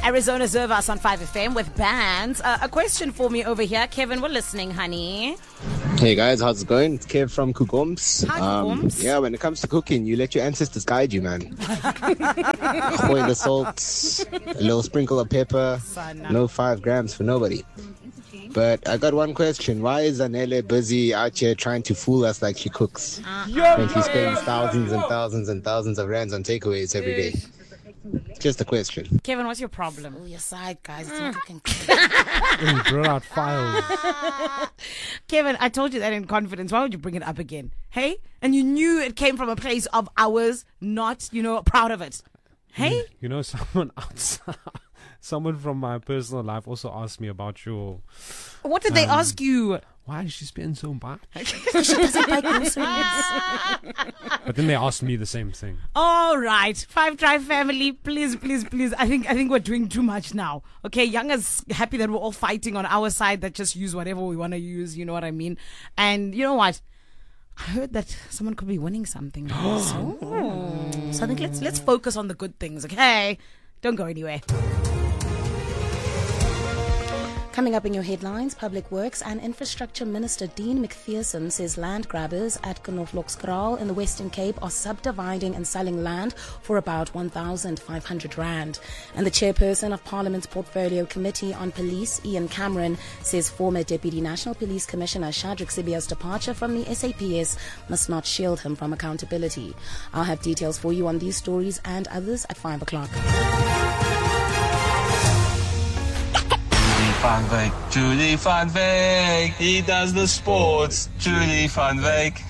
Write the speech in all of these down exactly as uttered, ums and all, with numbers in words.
Arizona serve us on five F M with bands. Uh, a question for me over here. Kevin, we're listening, honey. Hey guys, how's it going? It's Kev from Kugoms. Hi, um, Kugoms. Yeah, when it comes to cooking, you let your ancestors guide you, man. Boil the salt, a little sprinkle of pepper, no five grams for nobody. But I got one question. Why is Anele busy out here trying to fool us like she cooks? Uh-uh. When she spends thousands and thousands and thousands of rands on takeaways every day? Just a question. Kevin, what's your problem? Oh, your side, guys. It's not cooking. You brought out files. Kevin, I told you that in confidence. Why would you bring it up again? Hey? And you knew it came from a place of ours, not, you know, proud of it. Hey? You know, someone outside, someone from my personal life also asked me about your... What did they um, ask you? Why is she spending so much? She doesn't buy groceries. But then they asked me the same thing. All right, Five Drive family, please, please, please. I think I think we're doing too much now. Okay, Young is happy that we're all fighting on our side that just use whatever we want to use. You know what I mean? And you know what? I heard that someone could be winning something. so, so I think let's let's focus on the good things. Okay, don't go anywhere. Coming up in your headlines, Public Works and Infrastructure Minister Dean McPherson says land grabbers at Knoflokskraal in the Western Cape are subdividing and selling land for about one thousand five hundred rand. And the chairperson of Parliament's Portfolio Committee on Police, Ian Cameron, says former Deputy National Police Commissioner Shadrack Sibiya's departure from the S A P S must not shield him from accountability. I'll have details for you on these stories and others at five o'clock. Van Wyk, Julie Van Wyk, he does the sports, Julie Van Wyk.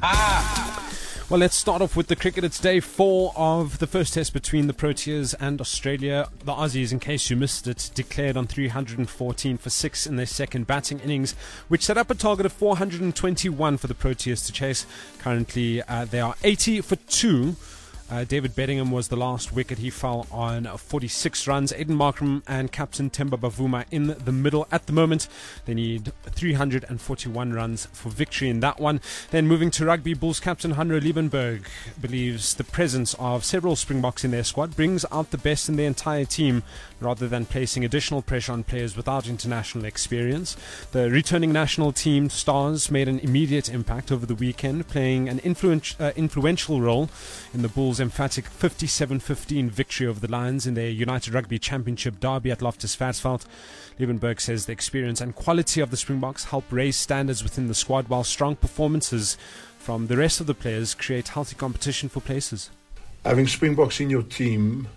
Well, let's start off with the cricket. It's day four of the first test between the Proteas and Australia. The Aussies, in case you missed it, declared on three hundred fourteen for six in their second batting innings, which set up a target of four hundred twenty-one for the Proteas to chase. Currently, uh, they are eighty for two. Uh, David Bedingham was the last wicket. He fell on forty-six runs. Aiden Markram and captain Temba Bavuma in the middle at the moment. They need three hundred forty-one runs for victory in that one. Then moving to rugby, Bulls captain Hanro Liebenberg believes the presence of several Springboks in their squad brings out the best in the entire team rather than placing additional pressure on players without international experience. The returning national team stars made an immediate impact over the weekend, playing an influence, uh, influential role in the Bulls' emphatic fifty-seven fifteen victory over the Lions in their United Rugby Championship derby at Loftus Versfeld. Liebenberg says the experience and quality of the Springboks help raise standards within the squad, while strong performances from the rest of the players create healthy competition for places. Having Springboks in your team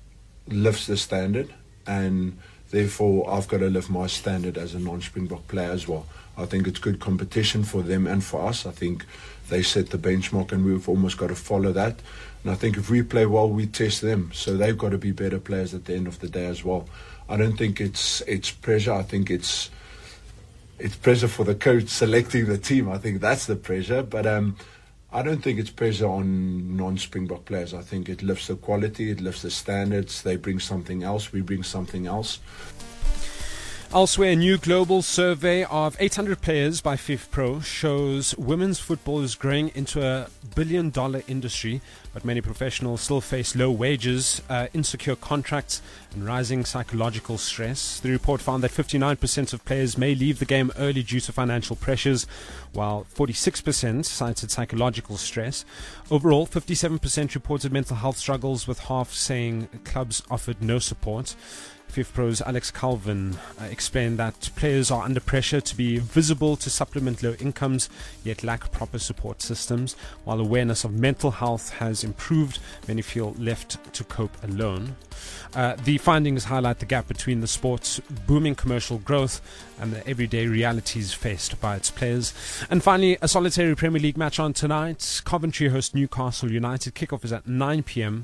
lifts the standard, and therefore I've got to lift my standard as a non-Springbok player as well. I think it's good competition for them and for us. I think they set the benchmark and we've almost got to follow that. And I think if we play well, we test them. So they've got to be better players at the end of the day as well. I don't think it's it's pressure. I think it's it's pressure for the coach selecting the team. I think that's the pressure. But um, I don't think it's pressure on non-Springbok players. I think it lifts the quality, it lifts the standards. They bring something else, we bring something else. Elsewhere, a new global survey of eight hundred players by FIFPro shows women's football is growing into a billion dollar industry, but many professionals still face low wages, uh, insecure contracts and rising psychological stress. The report found that fifty-nine percent of players may leave the game early due to financial pressures, while forty-six percent cited psychological stress. Overall, fifty-seven percent reported mental health struggles, with half saying clubs offered no support. FIFPro's Alex Calvin uh, explained that players are under pressure to be visible to supplement low incomes, yet lack proper support systems. While awareness of mental health has improved, many feel left to cope alone. Uh, the findings highlight the gap between the sport's booming commercial growth and the everyday realities faced by its players. And finally, a solitary Premier League match on tonight. Coventry host Newcastle United. Kickoff is at nine p.m.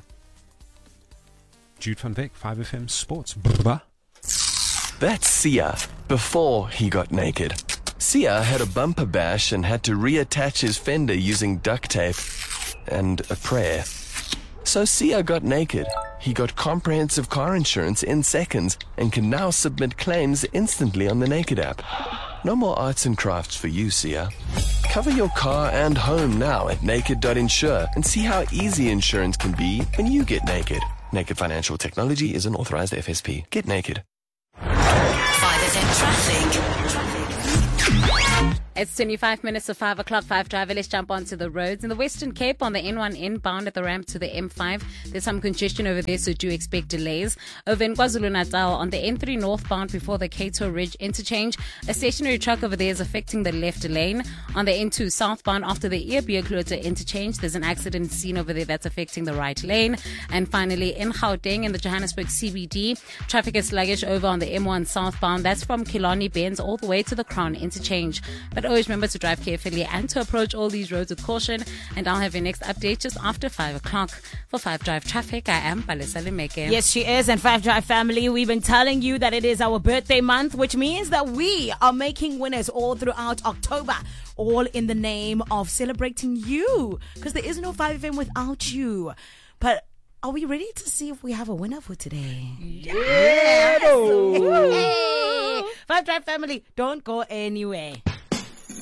Jude van Wyk, five F M Sports. Brrrr. That's Sia before he got naked. Sia had a bumper bash and had to reattach his fender using duct tape and a prayer. So Sia got naked. He got comprehensive car insurance in seconds and can now submit claims instantly on the Naked app. No more arts and crafts for you, Sia. Cover your car and home now at naked dot insure and see how easy insurance can be when you get naked. Naked Financial Technology is an authorized F S P. Get naked. five F M traffic. It's twenty-five minutes to five o'clock. five Driver, let's jump onto the roads. In the Western Cape, on the N one inbound at the ramp to the M five, there's some congestion over there, so do expect delays. Over in KwaZulu-Natal, on the N three northbound before the Cato Ridge interchange, a stationary truck over there is affecting the left lane. On the N two southbound, after the Eerbeeklote interchange, there's an accident scene over there that's affecting the right lane. And finally, in Gauteng, in the Johannesburg C B D, traffic is sluggish over on the M one southbound. That's from Killarney Benz all the way to the Crown interchange. But always remember to drive carefully and to approach all these roads with caution. And I'll have your next update just after five o'clock. For five Drive Traffic, I am Palesa Lemeke. Yes, she is. And five Drive family, we've been telling you that it is our birthday month, which means that we are making winners all throughout October, all in the name of celebrating you, because there is no five F M without you. But are we ready to see if we have a winner for today? Yeah! Hey. five Drive family, don't go anywhere.